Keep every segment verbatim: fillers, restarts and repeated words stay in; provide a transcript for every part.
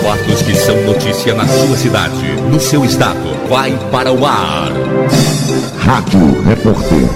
fatos que são notícia na sua cidade, no seu estado. Vai para o ar. Rádio Repórter.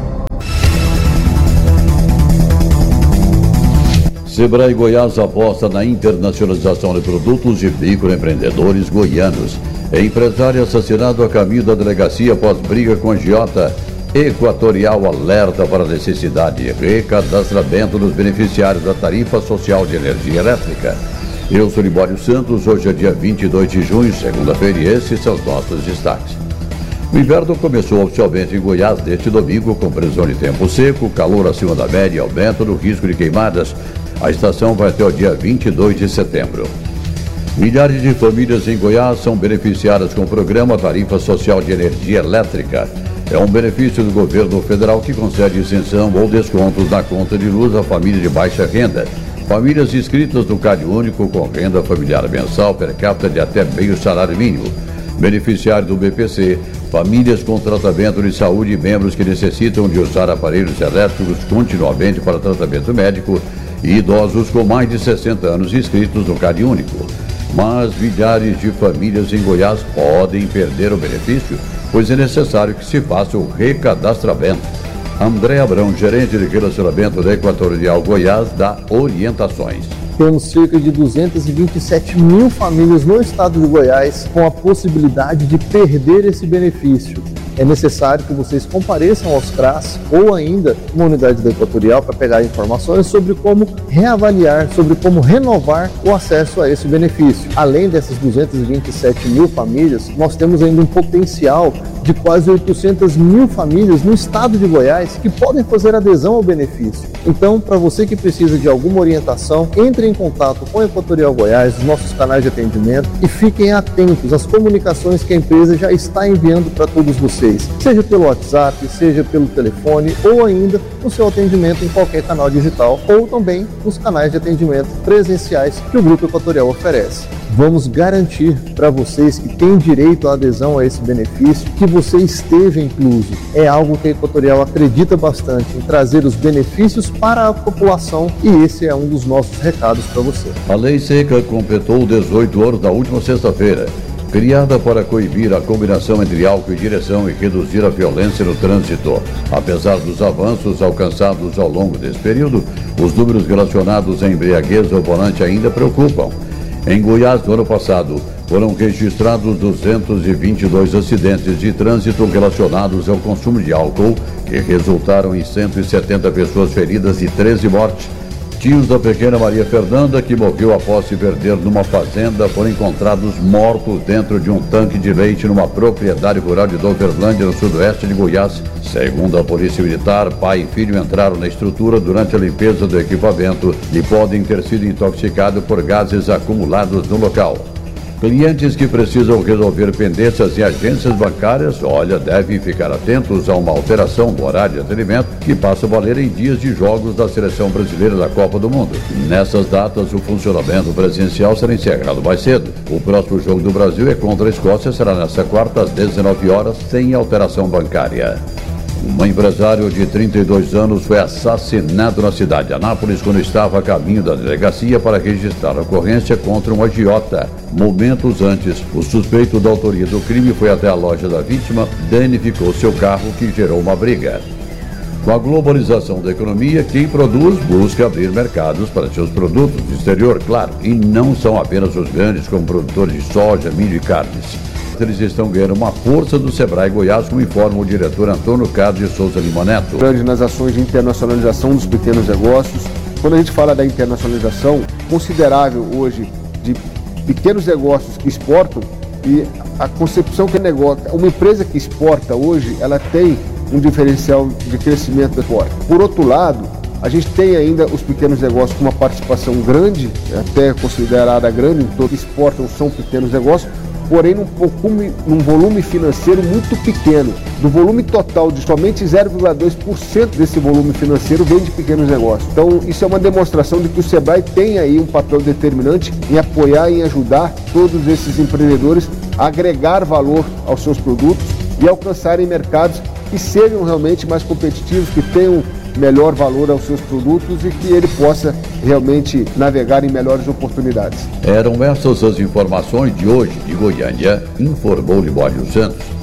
Sebrae Goiás aposta na internacionalização de produtos de microempreendedores goianos. Empresário assassinado a caminho da delegacia após briga com agiota. Equatorial alerta para a necessidade de recadastramento dos beneficiários da tarifa social de energia elétrica. Eu sou Libório Santos, hoje é dia vinte e dois de junho, segunda-feira, e esses são os nossos destaques. O inverno começou oficialmente em Goiás neste domingo, com previsão de tempo seco, calor acima da média e aumento do risco de queimadas. A estação vai até o dia vinte e dois de setembro. Milhares de famílias em Goiás são beneficiadas com o programa Tarifa Social de Energia Elétrica. É um benefício do governo federal que concede isenção ou descontos na conta de luz a famílias de baixa renda. Famílias inscritas no Cade Único com renda familiar mensal per capita de até meio salário mínimo. Beneficiário do B P C, famílias com tratamento de saúde e membros que necessitam de usar aparelhos elétricos continuamente para tratamento médico e idosos com mais de sessenta anos inscritos no Cade Único. Mas milhares de famílias em Goiás podem perder o benefício, pois é necessário que se faça o recadastramento. André Abrão, gerente de relacionamento da Equatorial Goiás, dá orientações. Temos cerca de duzentas e vinte e sete mil famílias no estado de Goiás com a possibilidade de perder esse benefício. É necessário que vocês compareçam aos C R A S ou ainda uma unidade da Equatorial para pegar informações sobre como reavaliar, sobre como renovar o acesso a esse benefício. Além dessas duzentas e vinte e sete mil famílias, nós temos ainda um potencial de quase oitocentas mil famílias no estado de Goiás que podem fazer adesão ao benefício. Então, para você que precisa de alguma orientação, entre em contato com a Equatorial Goiás, os nossos canais de atendimento, e fiquem atentos às comunicações que a empresa já está enviando para todos vocês, seja pelo WhatsApp, seja pelo telefone ou ainda no seu atendimento em qualquer canal digital ou também nos canais de atendimento presenciais que o Grupo Equatorial oferece. Vamos garantir para vocês que têm direito à adesão a esse benefício que você esteja incluso. É algo que a Equatorial acredita bastante em trazer os benefícios para a população e esse é um dos nossos recados para você. A Lei Seca completou dezoito anos na última sexta-feira. Criada para coibir a combinação entre álcool e direção e reduzir a violência no trânsito. Apesar dos avanços alcançados ao longo desse período, os números relacionados à embriaguez ao volante ainda preocupam. Em Goiás, no ano passado, foram registrados duzentos e vinte e dois acidentes de trânsito relacionados ao consumo de álcool, que resultaram em cento e setenta pessoas feridas e treze mortes. Tios da pequena Maria Fernanda, que morreu após se perder numa fazenda, foram encontrados mortos dentro de um tanque de leite numa propriedade rural de Doverlândia, no sudoeste de Goiás. Segundo a Polícia Militar, pai e filho entraram na estrutura durante a limpeza do equipamento e podem ter sido intoxicados por gases acumulados no local. Clientes que precisam resolver pendências em agências bancárias, olha, devem ficar atentos a uma alteração do horário de atendimento que passa a valer em dias de jogos da Seleção Brasileira da Copa do Mundo. Nessas datas, o funcionamento presencial será encerrado mais cedo. O próximo jogo do Brasil é contra a Escócia, será nesta quarta às dezenove horas, sem alteração bancária. Um empresário de trinta e dois anos foi assassinado na cidade de Anápolis quando estava a caminho da delegacia para registrar a ocorrência contra um agiota. Momentos antes, o suspeito da autoria do crime foi até a loja da vítima, danificou seu carro, que gerou uma briga. Com a globalização da economia, quem produz busca abrir mercados para seus produtos do exterior, claro, e não são apenas os grandes como produtores de soja, milho e carnes. Eles estão ganhando uma força do Sebrae Goiás, como informa o diretor Antônio Carlos de Souza Lima Neto. Grande nas ações de internacionalização dos pequenos negócios. Quando a gente fala da internacionalização, considerável hoje de pequenos negócios que exportam, e a concepção que é negócio, uma empresa que exporta hoje, ela tem um diferencial de crescimento forte. Por outro lado, a gente tem ainda os pequenos negócios com uma participação grande, até considerada grande, em todo que exportam são pequenos negócios, porém num, num volume financeiro muito pequeno. Do volume total de somente zero vírgula dois por cento desse volume financeiro vem de pequenos negócios. Então isso é uma demonstração de que o Sebrae tem aí um papel determinante em apoiar e ajudar todos esses empreendedores a agregar valor aos seus produtos e alcançarem mercados que sejam realmente mais competitivos, que tenham melhor valor aos seus produtos e que ele possa realmente navegar em melhores oportunidades. Eram essas as informações de hoje de Goiânia, informou Libório Santos.